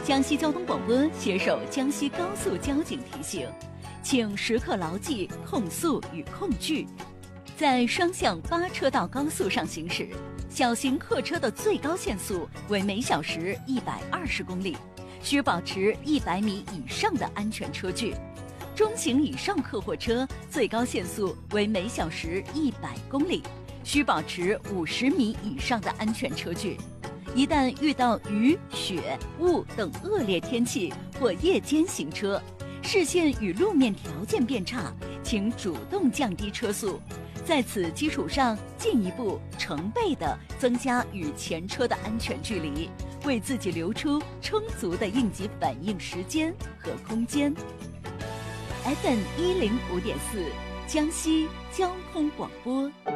江西交通广播携手江西高速交警提醒，请时刻牢记控速与控距。在双向8车道高速上行驶，小型客车的最高限速为每小时120公里，需保持100米以上的安全车距。中型以上客货车最高限速为每小时100公里，需保持50米以上的安全车距。一旦遇到雨、雪、雾等恶劣天气或夜间行车，视线与路面条件变差，请主动降低车速，在此基础上进一步成倍地增加与前车的安全距离，为自己留出充足的应急反应时间和空间。FM105.4，江西交通广播。